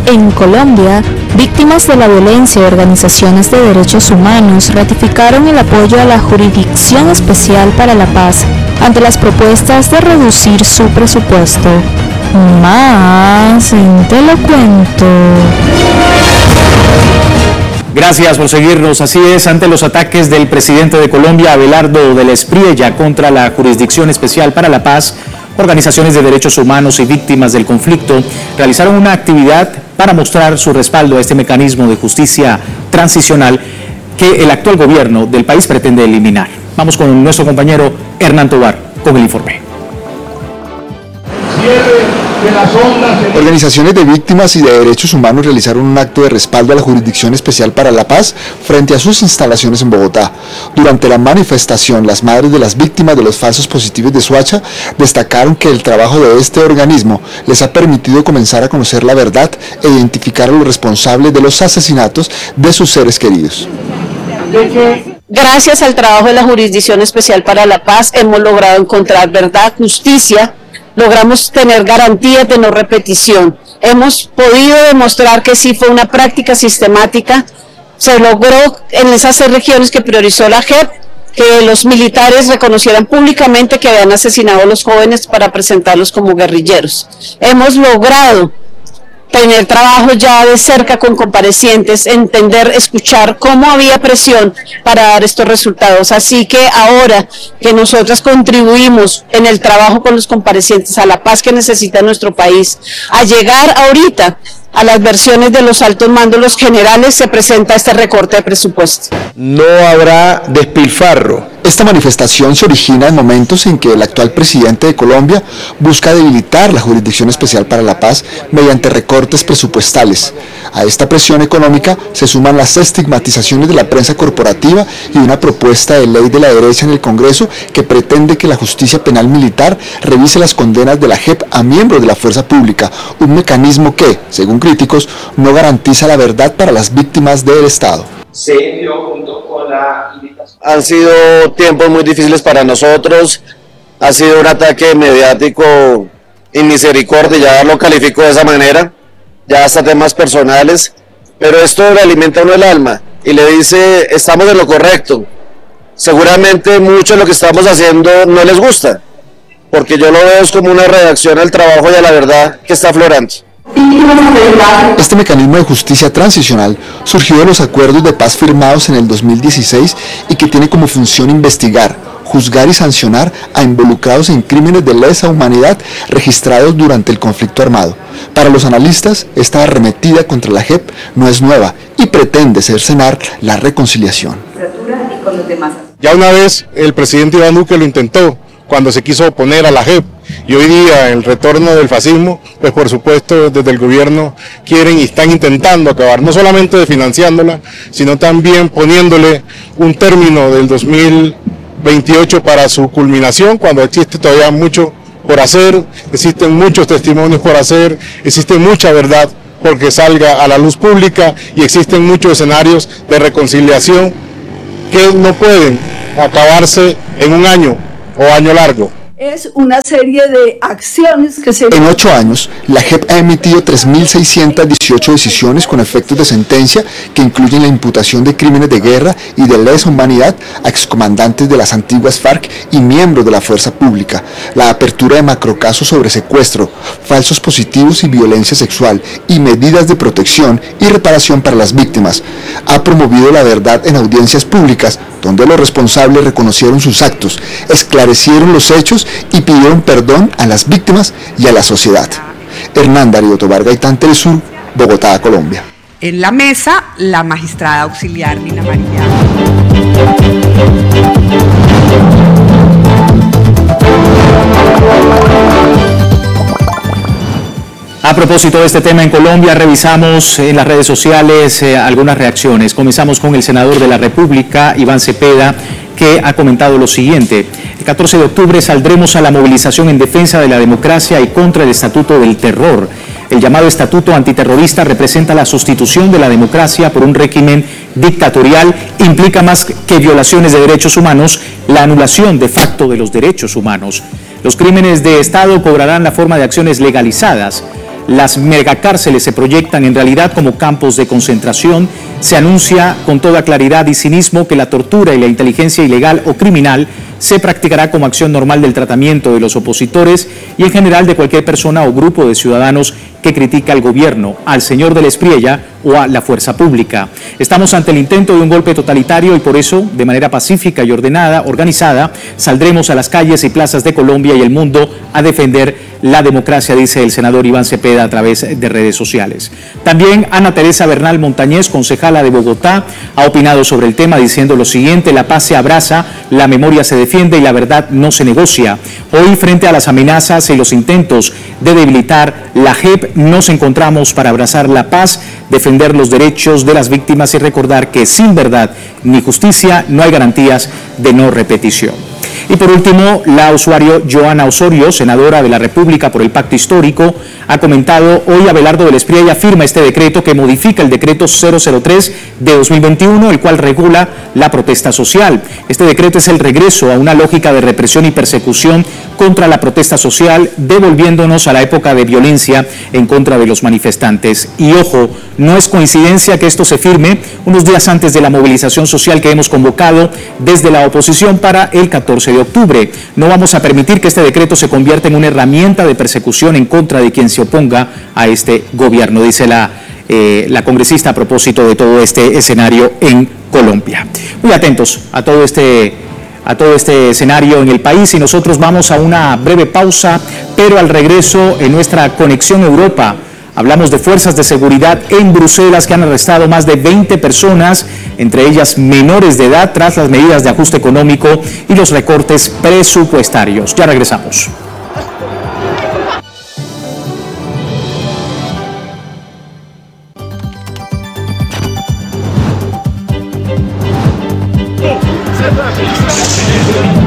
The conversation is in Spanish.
En Colombia, víctimas de la violencia y organizaciones de derechos humanos ratificaron el apoyo a la Jurisdicción Especial para la Paz ante las propuestas de reducir su presupuesto. Más en Te lo cuento. Gracias por seguirnos. Así es, ante los ataques del presidente de Colombia, Abelardo de la Espriella, contra la Jurisdicción Especial para la Paz, organizaciones de derechos humanos y víctimas del conflicto realizaron una actividad para mostrar su respaldo a este mecanismo de justicia transicional que el actual gobierno del país pretende eliminar. Vamos con nuestro compañero Hernán Tovar con el informe. Organizaciones de víctimas y de derechos humanos realizaron un acto de respaldo a la Jurisdicción Especial para la Paz frente a sus instalaciones en Bogotá. Durante la manifestación, las madres de las víctimas de los falsos positivos de Soacha destacaron que el trabajo de este organismo les ha permitido comenzar a conocer la verdad e identificar a los responsables de los asesinatos de sus seres queridos. Gracias al trabajo de la Jurisdicción Especial para la Paz hemos logrado encontrar verdad, justicia, logramos tener garantías de no repetición. Hemos podido demostrar que sí fue una práctica sistemática, se logró en esas 6 regiones que priorizó la JEP, que los militares reconocieran públicamente que habían asesinado a los jóvenes para presentarlos como guerrilleros. Hemos logrado tener trabajo ya de cerca con comparecientes, entender, escuchar cómo había presión para dar estos resultados. Así que ahora que nosotros contribuimos en el trabajo con los comparecientes a la paz que necesita nuestro país, a llegar ahorita a las versiones de los altos mandos, los generales, se presenta este recorte de presupuesto. No habrá despilfarro. Esta manifestación se origina en momentos en que el actual presidente de Colombia busca debilitar la Jurisdicción Especial para la Paz mediante recortes presupuestales. A esta presión económica se suman las estigmatizaciones de la prensa corporativa y una propuesta de ley de la derecha en el Congreso que pretende que la justicia penal militar revise las condenas de la JEP a miembros de la fuerza pública, un mecanismo que, según críticos, no garantiza la verdad para las víctimas del Estado. Se dio junto con la invitación. Han sido tiempos muy difíciles para nosotros, ha sido un ataque mediático y misericordia, ya lo califico de esa manera, ya hasta temas personales, pero esto le alimenta a uno el alma y le dice, estamos en lo correcto. Seguramente mucho de lo que estamos haciendo no les gusta, porque yo lo veo como una reacción al trabajo y a la verdad que está aflorando. Este mecanismo de justicia transicional surgió de los acuerdos de paz firmados en el 2016 y que tiene como función investigar, juzgar y sancionar a involucrados en crímenes de lesa humanidad registrados durante el conflicto armado. Para los analistas, esta arremetida contra la JEP no es nueva y pretende cercenar la reconciliación. Ya una vez el presidente Iván Duque lo intentó cuando se quiso oponer a la JEP, y hoy día el retorno del fascismo, pues por supuesto desde el gobierno quieren y están intentando acabar, no solamente desfinanciándola, sino también poniéndole un término del 2028 para su culminación, cuando existe todavía mucho por hacer, existen muchos testimonios por hacer, existe mucha verdad porque salga a la luz pública y existen muchos escenarios de reconciliación que no pueden acabarse en un año o año largo. Es una serie de acciones que se... En 8 años, la JEP ha emitido 3.618 decisiones con efectos de sentencia que incluyen la imputación de crímenes de guerra y de lesa humanidad a excomandantes de las antiguas FARC y miembros de la fuerza pública, la apertura de macrocasos sobre secuestro, falsos positivos y violencia sexual y medidas de protección y reparación para las víctimas. Ha promovido la verdad en audiencias públicas, donde los responsables reconocieron sus actos, esclarecieron los hechos y pidieron perdón a las víctimas y a la sociedad. Hernán Darío Tovar Gaitán, Telesur, Bogotá, Colombia. En la mesa, la magistrada auxiliar Nina María. A propósito de este tema en Colombia, revisamos en las redes sociales algunas reacciones. Comenzamos con el senador de la República, Iván Cepeda, que ha comentado lo siguiente: el 14 de octubre saldremos a la movilización en defensa de la democracia y contra el Estatuto del Terror. El llamado Estatuto Antiterrorista representa la sustitución de la democracia por un régimen dictatorial, implica más que violaciones de derechos humanos, la anulación de facto de los derechos humanos. Los crímenes de Estado cobrarán la forma de acciones legalizadas. Las megacárceles se proyectan en realidad como campos de concentración. Se anuncia con toda claridad y cinismo que la tortura y la inteligencia ilegal o criminal se practicará como acción normal del tratamiento de los opositores y en general de cualquier persona o grupo de ciudadanos que critica al gobierno, al señor de la Espriella o a la fuerza pública. Estamos ante el intento de un golpe totalitario y por eso, de manera pacífica y organizada, saldremos a las calles y plazas de Colombia y el mundo a defender la democracia, dice el senador Iván Cepeda a través de redes sociales. También Ana Teresa Bernal Montañez, concejala de Bogotá, ha opinado sobre el tema diciendo lo siguiente: la paz se abraza, la memoria se defiende y la verdad no se negocia. Hoy, frente a las amenazas y los intentos de debilitar la JEP, nos encontramos para abrazar la paz, defender los derechos de las víctimas y recordar que sin verdad ni justicia no hay garantías de no repetición. Y por último, la usuario Joana Osorio, senadora de la República por el Pacto Histórico, ha comentado: hoy Abelardo de la Espriella firma este decreto que modifica el decreto 003 de 2021, el cual regula la protesta social. Este decreto es el regreso a una lógica de represión y persecución contra la protesta social, devolviéndonos a la época de violencia en contra de los manifestantes. Y ojo, no es coincidencia que esto se firme unos días antes de la movilización social que hemos convocado desde la oposición para el 14 de octubre. No vamos a permitir que este decreto se convierta en una herramienta de persecución en contra de quien se oponga a este gobierno, dice la congresista a propósito de todo este escenario en Colombia. Muy atentos a todo este escenario en el país y nosotros vamos a una breve pausa, pero al regreso en nuestra conexión Europa hablamos de fuerzas de seguridad en Bruselas que han arrestado más de 20 personas, entre ellas menores de edad, tras las medidas de ajuste económico y los recortes presupuestarios. Ya regresamos. Thank you.